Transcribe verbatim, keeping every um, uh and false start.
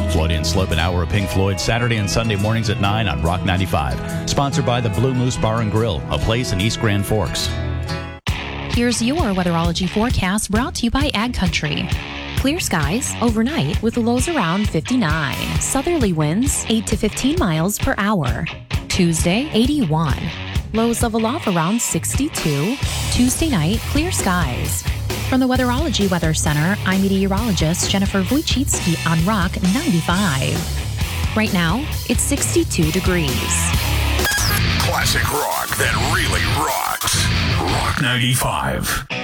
Floyd and Slope, an hour of Pink Floyd, Saturday and Sunday mornings at nine on Rock ninety-five. Sponsored by the Blue Moose Bar and Grill, a place in East Grand Forks. Here's your weatherology forecast brought to you by Ag Country. Clear skies overnight with lows around fifty-nine. Southerly winds eight to fifteen miles per hour. Tuesday, eighty-one. Lows level off around sixty-two. Tuesday night, clear skies. From the Weatherology Weather Center, I'm meteorologist Jennifer Wojcicki on Rock ninety-five. Right now, it's sixty-two degrees. Classic rock that really rocks. Rock ninety-five.